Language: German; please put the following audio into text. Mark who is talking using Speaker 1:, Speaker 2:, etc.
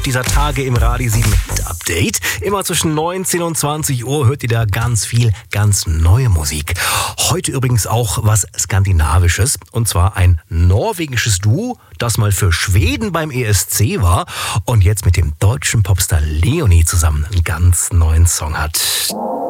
Speaker 1: Dieser Tage im Radio 7 Hit Update. Immer zwischen 19 und 20 Uhr hört ihr da ganz viel, ganz neue Musik. Heute übrigens auch was Skandinavisches. Und zwar ein norwegisches Duo, das mal für Schweden beim ESC war und jetzt mit dem deutschen Popstar Leonie zusammen einen ganz neuen Song hat.